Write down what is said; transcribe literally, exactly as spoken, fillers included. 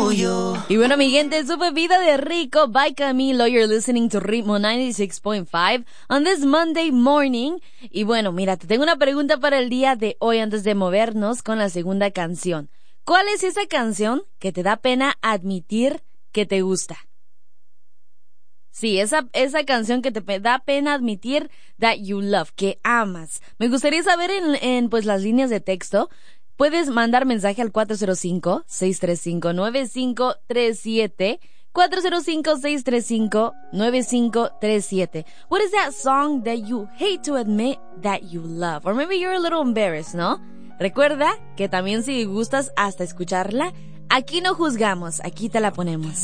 orgullo. Y bueno, mi gente, super vida de rico by Camilo. You're listening to Ritmo ninety-six point five on this Monday morning. Y bueno, mira, te tengo una pregunta para el día de hoy antes de movernos con la segunda canción. ¿Cuál es esa canción que te da pena admitir que te gusta? Sí, esa, esa canción que te da pena admitir that you love, que amas. Me gustaría saber en, en pues las líneas de texto. Puedes mandar mensaje al cuatro cero cinco, seis tres cinco, nueve cinco tres siete. cuatro cero cinco, seis tres cinco, nueve cinco tres siete. What is that song that you hate to admit that you love? Or maybe you're a little embarrassed, ¿no? Recuerda que también si gustas hasta escucharla, aquí no juzgamos, aquí te la ponemos.